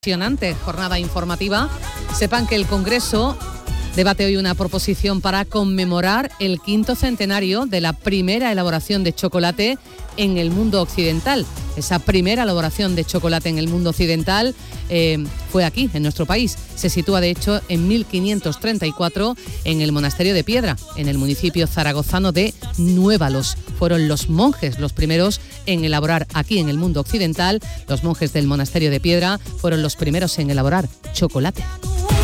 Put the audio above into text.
Impresionante jornada informativa. Sepan que el Congreso debate hoy una proposición para conmemorar el 5º centenario de la primera elaboración de chocolate en el mundo occidental. Esa primera elaboración de chocolate en el mundo occidental fue aquí, en nuestro país. Se sitúa, de hecho, en 1534 en el Monasterio de Piedra, en el municipio zaragozano de Nuévalos. Fueron los monjes los primeros en elaborar aquí en el mundo occidental. Los monjes del Monasterio de Piedra fueron los primeros en elaborar chocolate.